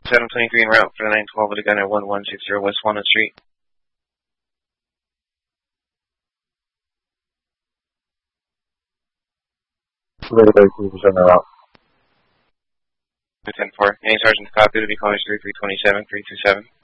723 en route for the 912 with a gun at 1160 West Walnut Street. Ready 32% en route. 10-4. Any sergeant's copy to be callers 3327, 327.